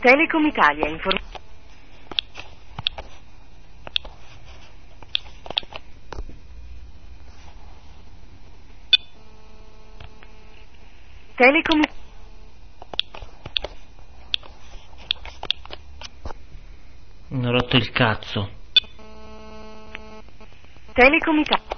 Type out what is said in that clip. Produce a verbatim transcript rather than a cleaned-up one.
Telecom Italia informa... Telecom... Mi ho rotto il cazzo. Telecom Italia...